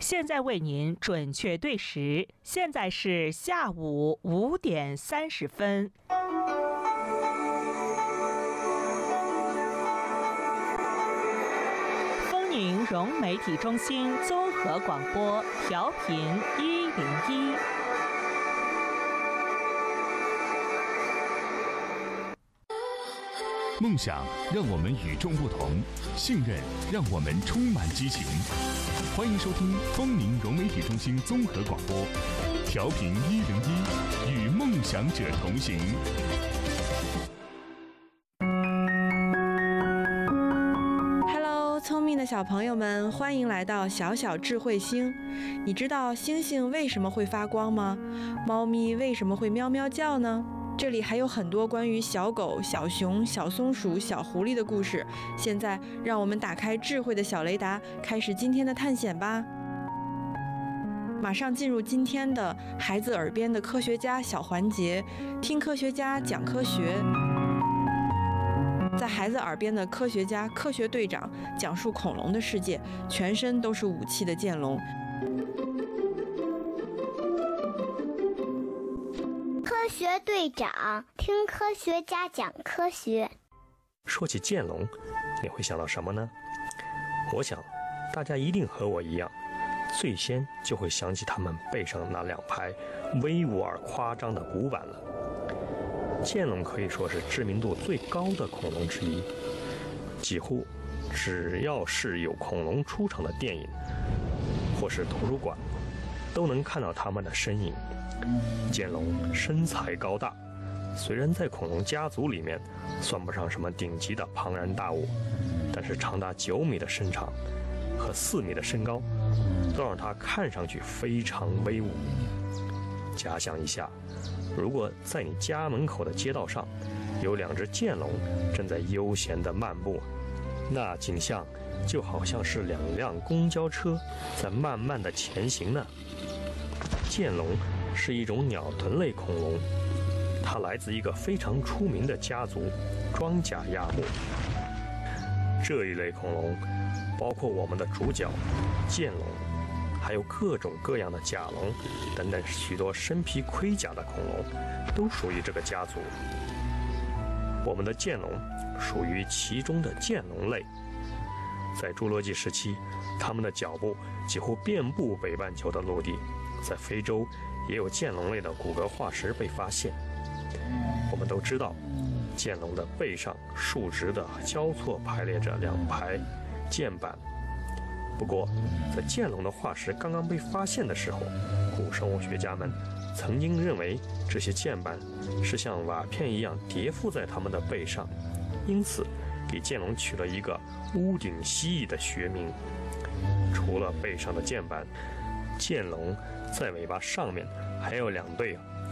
现在为您准确对时，现在是下午5点30分。丰宁融媒体中心综合广播，调频101。 梦想让我们与众不同，信任让我们充满激情。欢迎收听丰宁融媒体中心综合广播，调频101，与梦想者同行。 Hello， 聪明的小朋友们，欢迎来到小小智慧星。你知道星星为什么会发光吗？猫咪为什么会喵喵叫呢？这里还有很多关于小狗、小熊、小松鼠、小狐狸的故事。现在，让我们打开智慧的小雷达，开始今天的探险吧。马上进入今天的孩子耳边的科学家小环节，听科学家讲科学。在孩子耳边的科学家科学队长讲述恐龙的世界，全身都是武器的剑龙。 科学队长听科学家讲科学。 说起剑龙，你会想到什么呢？我想大家一定和我一样，最先就会想起他们背上那2排威武而夸张的骨板了。剑龙可以说是知名度最高的恐龙之一，几乎只要是有恐龙出场的电影或是图书馆，都能看到他们的身影。剑龙身材高大，虽然在恐龙家族里面算不上什么顶级的庞然大物，但是长达9米的身长和4米的身高都让它看上去非常威武。假想一下，如果在你家门口的街道上有2只剑龙正在悠闲地漫步，那景象就好像是2辆公交车在慢慢地前行呢。剑龙是一种鸟臀类恐龙，它来自一个非常出名的家族——装甲亚目。这一类恐龙包括我们的主角剑龙，还有各种各样的甲龙等等许多身披盔甲的恐龙，都属于这个家族。我们的剑龙属于其中的剑龙类。在侏罗纪时期，它们的脚部几乎遍布北半球的陆地，在非洲也有剑龙类的骨骼化石被发现。我们都知道，剑龙的背上竖直的交错排列着2排剑板。不过，在剑龙的化石刚刚被发现的时候，古生物学家们曾经认为这些剑板是像瓦片一样叠附在它们的背上，因此给剑龙取了一个屋顶蜥蜴的学名。除了背上的剑板，剑龙在尾巴上面还有2对